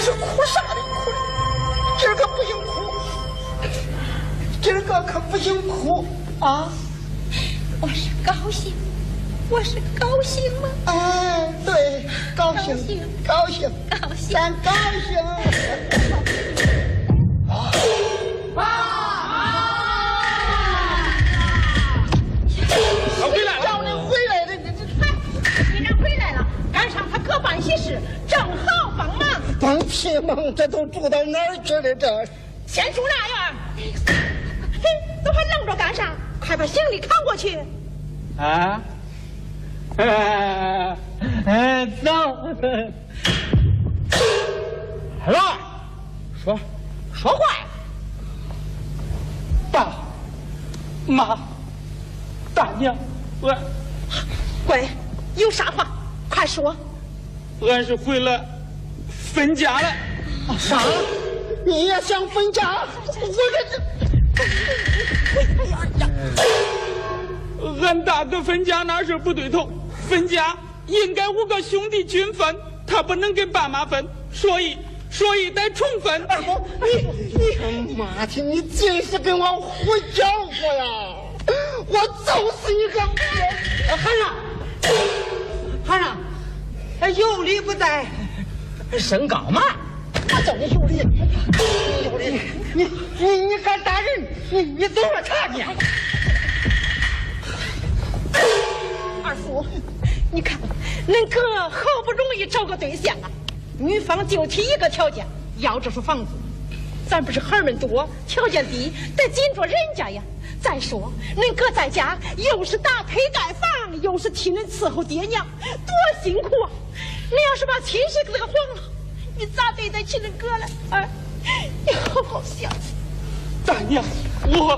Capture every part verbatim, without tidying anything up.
是哭啥的哭？今儿个不行哭，今儿个可不行哭啊！ 我是高兴，我是高兴吗？ 哎，对，高兴，高兴， 高兴， 咱高兴。啊！ 他回来了， 叫你回来的，你这既然回来了，赶上他各办喜事，正好帮忙。 帮屁忙，这都住到哪儿去了？这先住那院。嘿，都还愣着干啥？快把行李扛过去。 啊！哎哎，走。来，说说话。爸妈大娘，我喂，有啥话快说。 俺是回来分家了。 啊、啥？你也想分家？我这这……俺大哥分家那事不对头，分家应该五个兄弟均分，他不能给爸妈分，所以所以得重分。 二狗，你你妈的，你真是跟我胡搅和呀！我揍死你个！ 韩上，韩上，有理不在，升高嘛。 我叫你有理，你有理，你你你敢打人？你你走了茶去！ 二叔，你看，恁哥好不容易找个对象啊，女方就提一个条件，要这处房子。咱不是孩儿们多，条件低，得紧着人家呀。再说，恁哥在家又是打胚盖房，又是替恁伺候爹娘，多辛苦啊！你要是把亲事给他黄了，你咋对得起恁哥了？哎，你好好想想。 大娘，我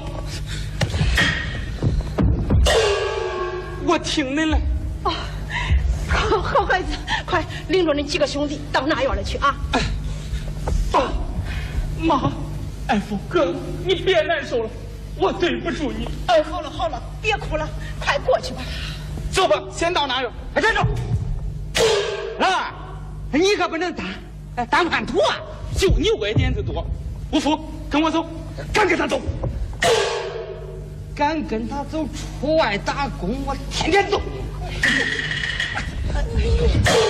我听恁了。 啊，好好孩子，快领着恁几个兄弟到那院里去啊！ 哎，爸妈，哎夫哥，你别难受了，我对不住你。 哎，好了好了，别哭了，快过去吧。 走吧，先到那院。 哎，站住！老二，你可不能当当叛徒啊！ 就你歪点子多。五福，跟我走，敢跟他走。 敢跟他走出外打工，我天天揍。